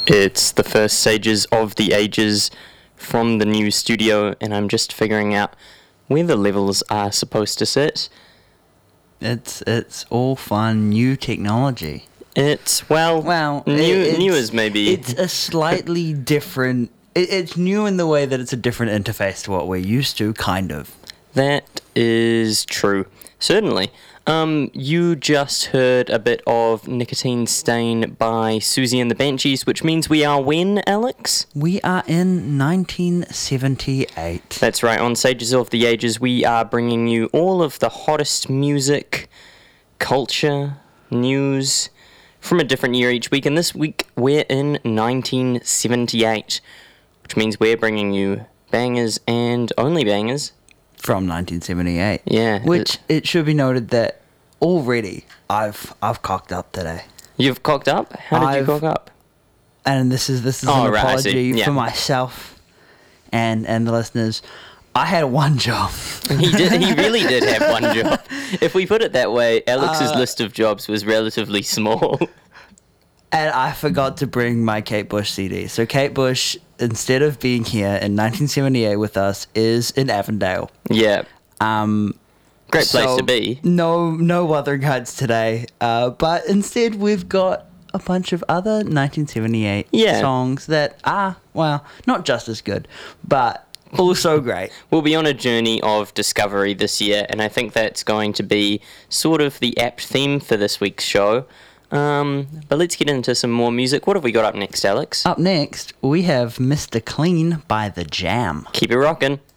It's the first Sages of the Ages from the new studio, and I'm just figuring out where the levels are supposed to sit. It's all fun, new technology. It's, new is maybe... It's a slightly different... It's new in the way that it's a different interface to what we're used to, kind of. That is true. Certainly. You just heard a bit of Nicotine Stain by Susie and the Banshees, which means we are when, Alex? We are in 1978. That's right, on Sages of the Ages, we are bringing you all of the hottest music, culture, news from a different year each week, and this week we're in 1978, which means we're bringing you bangers and only bangers. From 1978. Yeah. Which, it should be noted that already I've cocked up today. You've cocked up? How did you cock up? And this is an apology for myself and the listeners. I had one job. He really did have one job. If we put it that way, Alex's list of jobs was relatively small. And I forgot to bring my Kate Bush CD. So Kate Bush, instead of being here in 1978 with us, is in Avondale. Yeah. Great place to be. No Wuthering Heights today. But instead we've got a bunch of other 1978 songs that are, well, not just as good, but also great. We'll be on a journey of discovery this year, and I think that's going to be sort of the apt theme for this week's show. But let's get into some more music. What have we got up next, Alex? Up next, we have Mr. Clean by The Jam. Keep it rockin'.